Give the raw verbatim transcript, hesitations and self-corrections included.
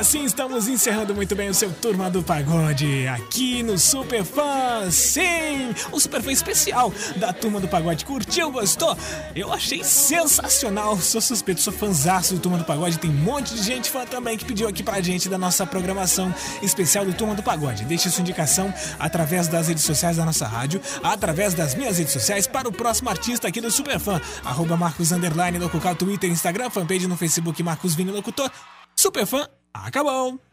assim estamos encerrando muito bem o seu Turma do Pagode aqui no Super Fã. Sim, o Super Fã especial da Turma do Pagode. Curtiu, gostou? Eu achei sensacional. Sou suspeito, sou fãzaço do Turma do Pagode. Tem um monte de gente fã também que pediu aqui pra gente da nossa programação especial do Turma do Pagode. Deixe sua indicação através das redes sociais da nossa rádio, através das minhas redes sociais para o próximo artista aqui do Super Fã. Arroba Marcos Underline Locucal, Twitter, Instagram, fanpage no Facebook Marcos Vini Locutor. Super Fã, acabou!